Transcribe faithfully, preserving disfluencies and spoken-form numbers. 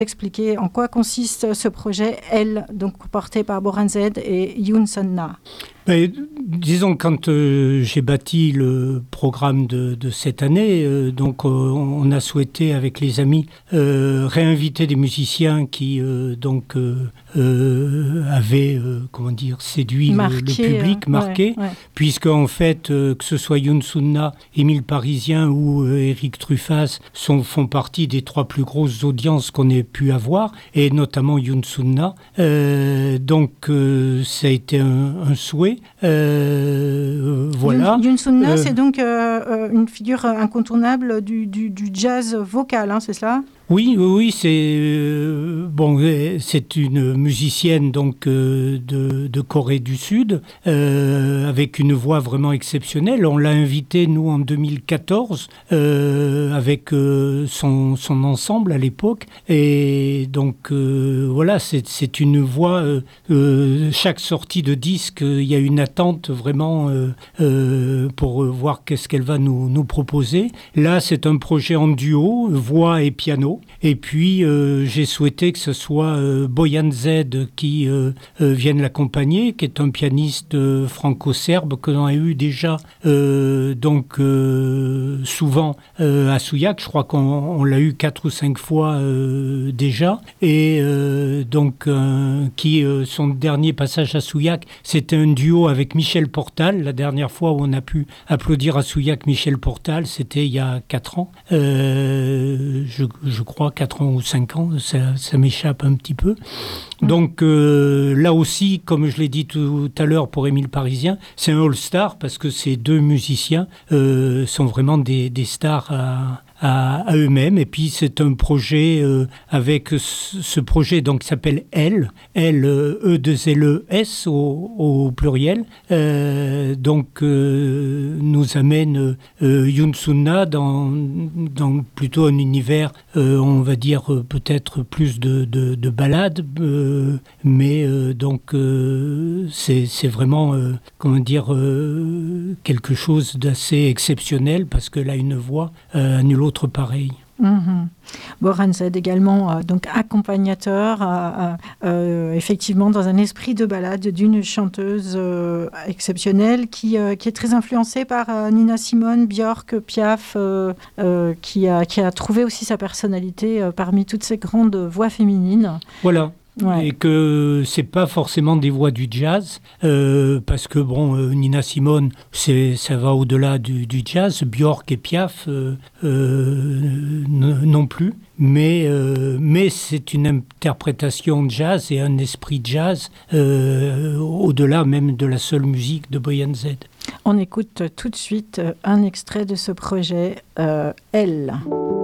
expliquer en quoi consiste ce projet Elle, donc porté par Boran Z et Youn Sonna. Ben, disons, quand euh, j'ai bâti le programme de, de cette année, euh, donc euh, on a souhaité avec les amis euh, réinviter des musiciens qui euh, donc euh, euh, avaient euh, comment dire séduit marqué, le, le public, euh, marqué, ouais, ouais. puisque en fait euh, que ce soit Youn Sonna, Émile Parisien ou euh, Éric Truffaz sont font partie des trois plus grosses audiences qu'on ait pu avoir, et notamment Youn Sonna. Euh, donc euh, ça a été un, un souhait. Euh, voilà. Youn Sonna, euh, c'est donc euh, une figure incontournable du, du, du jazz vocal, hein, c'est cela ? Oui, oui, oui, c'est euh, bon, c'est une musicienne donc euh, de, de Corée du Sud euh, avec une voix vraiment exceptionnelle. On l'a invitée nous en deux mille quatorze euh, avec euh, son, son ensemble à l'époque, et donc euh, voilà, c'est, c'est une voix. Euh, euh, chaque sortie de disque, il y a une attente vraiment euh, euh, pour voir qu'est-ce qu'elle va nous, nous proposer. Là, c'est un projet en duo, voix et piano. Et puis, euh, j'ai souhaité que ce soit euh, Boyan Z qui euh, euh, vienne l'accompagner, qui est un pianiste euh, franco-serbe que l'on a eu déjà euh, donc euh, souvent euh, à Souillac. Je crois qu'on on l'a eu quatre ou cinq fois euh, déjà. Et euh, donc, euh, qui euh, son dernier passage à Souillac, c'était un duo avec Michel Portal. La dernière fois où on a pu applaudir à Souillac Michel Portal, c'était il y a quatre ans. Euh, je, je crois quatre ans ou cinq ans, ça, ça m'échappe un petit peu. Donc euh, là aussi, comme je l'ai dit tout à l'heure pour Émile Parisien, c'est un all-star parce que ces deux musiciens euh, sont vraiment des, des stars à, à, à eux-mêmes. Et puis c'est un projet euh, avec ce, ce projet donc qui s'appelle Elle, L E deux L E S au, au pluriel. Euh, donc euh, nous amène euh, Youn Sonna dans, dans plutôt un univers, euh, on va dire euh, peut-être plus de, de, de ballades, euh, mais euh, donc euh, c'est, c'est vraiment euh, comment dire euh, quelque chose d'assez exceptionnel parce qu'elle a une voix euh, à nul autre pareil. Mmh. Boran Z également euh, donc accompagnateur euh, euh, effectivement dans un esprit de ballade d'une chanteuse euh, exceptionnelle qui, euh, qui est très influencée par euh, Nina Simone, Björk, Piaf euh, euh, qui, a, qui a trouvé aussi sa personnalité euh, parmi toutes ces grandes voix féminines. Voilà. Ouais. Et que c'est pas forcément des voix du jazz, euh, parce que bon, euh, Nina Simone, c'est, ça va au-delà du, du jazz. Björk et Piaf euh, euh, n- non plus, mais euh, mais c'est une interprétation de jazz et un esprit jazz euh, au-delà même de la seule musique de Boyan Z. On écoute tout de suite un extrait de ce projet, euh, Elle.